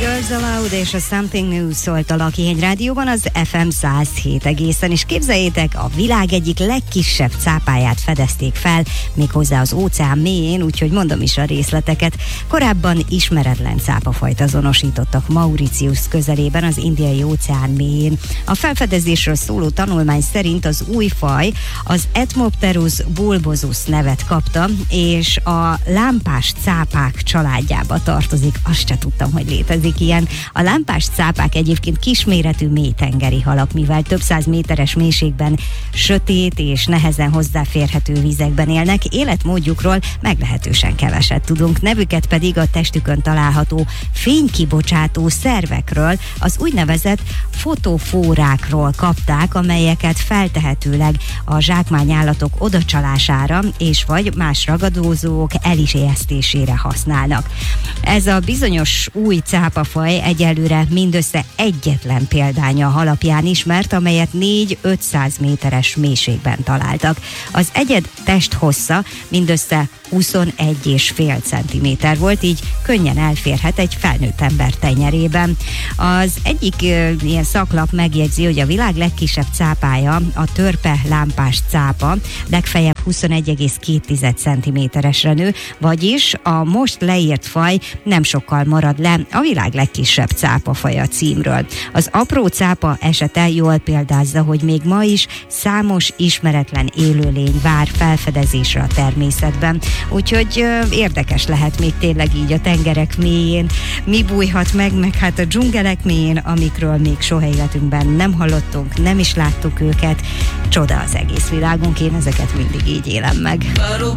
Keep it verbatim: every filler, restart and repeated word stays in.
Girls Aloud és a Something New szólt a Lakihegy Rádióban az ef em száz hét egészen, és képzeljétek, a világ egyik legkisebb cápáját fedezték fel, méghozzá az óceán mélyén, úgyhogy mondom is a részleteket. Korábban ismeretlen cápafajt azonosítottak Mauritius közelében, az Indiai óceán mélyén. A felfedezésről szóló tanulmány szerint az új faj az Ethmopterus bulbosus nevet kapta, és a lámpás cápák családjába tartozik. Azt se tudtam, hogy létezik ilyen. A lámpás cápák egyébként kisméretű mélytengeri halak, mivel több száz méteres mélységben sötét és nehezen hozzáférhető vizekben élnek, életmódjukról meglehetősen keveset tudunk. Nevüket pedig a testükön található fénykibocsátó szervekről, az úgynevezett fotofórákról kapták, amelyeket feltehetőleg a zsákmányállatok odacsalására és vagy más ragadozók elisejesztésére használnak. Ez a bizonyos új cápafaj egyelőre mindössze egyetlen példánya a halapján ismert, amelyet négy-ötszáz méteres mélységben találtak. Az egyed testhossza mindössze huszonegy és fél centiméter volt, így könnyen elférhet egy felnőtt ember tenyerében. Az egyik ö, ilyen szaklap megjegyzi, hogy a világ legkisebb cápája a törpe lámpás cápa, legfeljebb huszonegy egész két centiméteresre nő, vagyis a most leírt faj nem sokkal marad le a világ legkisebb cápafaja címről. Az apró cápa esete jól példázza, hogy még ma is számos ismeretlen élőlény vár felfedezésre a természetben. Úgyhogy ö, érdekes lehet még tényleg így a tengerek mélyén, mi bújhat meg, meg hát a dzsungelek mélyén, amikről még soha életünkben nem hallottunk, nem is láttuk őket. Csoda az egész világunk, én ezeket mindig így élem meg.